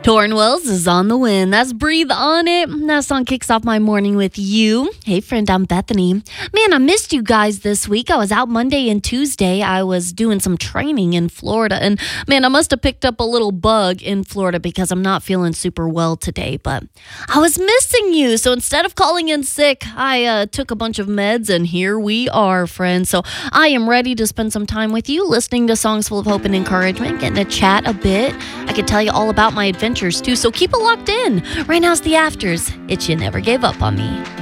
Torrin Wells is on the win. That's Breathe on It. That song kicks off my morning with you. Hey, friend, I'm Bethany. Man, I missed you guys this week. I was out Monday and Tuesday. I was doing some training in Florida. And man, I must have picked up a little bug in Florida because I'm not feeling super well today. But I was missing you. So instead of calling in sick, I took a bunch of meds. And here we are, friends. So I am ready to spend some time with you, listening to songs full of hope and encouragement, getting to chat a bit. I could tell you all about my adventures too, so keep it locked in. Right now's the Afters. It's You Never Gave Up on Me.